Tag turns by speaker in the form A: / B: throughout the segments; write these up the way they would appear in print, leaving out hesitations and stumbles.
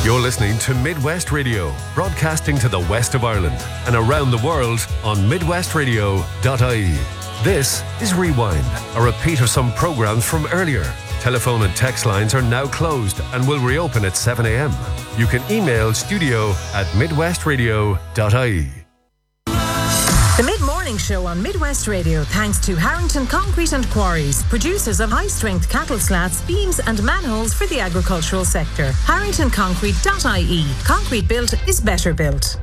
A: You're listening to Midwest Radio, broadcasting to the west of Ireland and around the world on midwestradio.ie. This is Rewind, a repeat of some programs from earlier. Telephone and text lines are now closed and will reopen at 7 a.m. You can email studio@midwestradio.ie.
B: The Mid-Morning Show on Midwest Radio, thanks to Harrington Concrete and Quarries, producers of high-strength cattle slats, beams and manholes for the agricultural sector. HarringtonConcrete.ie. Concrete built is better built.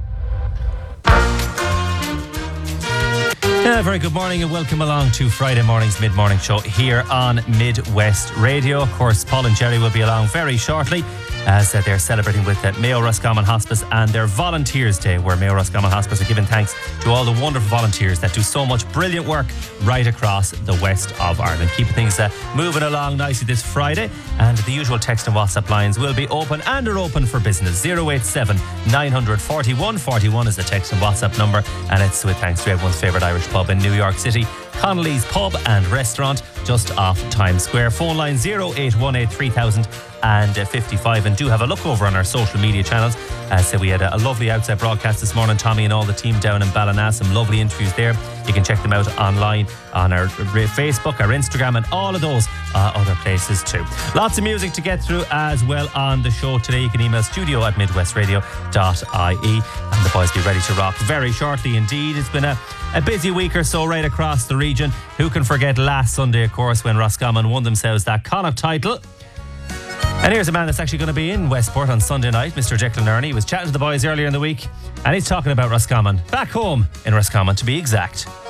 C: Very good morning and welcome along to Friday morning's Mid-Morning Show here on Midwest Radio. Of course, Paul and Jerry will be along very shortly as they're celebrating with Mayo Roscommon Hospice and their Volunteers Day, where Mayo Roscommon Hospice are giving thanks to all the wonderful volunteers that do so much brilliant work right across the west of Ireland. Keeping things moving along nicely this Friday, and the usual text and WhatsApp lines will be open and are open for business. 087 900 41 41 is the text and WhatsApp number, and it's with thanks to everyone's favourite Irish pub in New York City, Connolly's Pub and Restaurant, just off Times Square. Phone line 0818 3000 and 55, and do have a look over on our social media channels. So we had a lovely outside broadcast this morning. Tommy and all the team down in Ballina, some lovely interviews there. You can check them out online on our Facebook, our Instagram, and all of those other places too. Lots of music to get through as well on the show today. You can email studio@midwestradio.ie, and the boys be ready to rock very shortly indeed. It's been a busy week or so right across the region. Who can forget last Sunday, of course, when Roscommon won themselves that Connacht title? And here's a man that's actually going to be in Westport on Sunday night, Mr. Declan Ernie. He was chatting to the boys earlier in the week, and he's talking about Roscommon, back home in Roscommon to be exact.